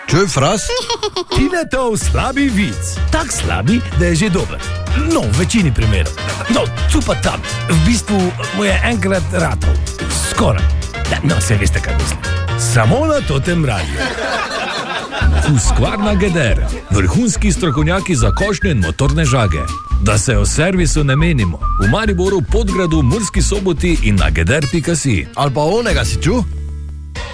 Čuj, Fras? Tinetov slabi vic. Tak slabi, da je že dober. No, v večini primerov. No, tu pa tam. V bistvu mu je enkrat ratov. Skoraj. No, se veste, kaj mislim. Samo na totem radiju. Husqvarna Geder. Vrhunski strokovnjaki za košnje in motorne žage. Da se o servisu ne menimo. V Mariboru, Podgradu, Murski Soboti in na geder.si. Ali pa onega si čuj?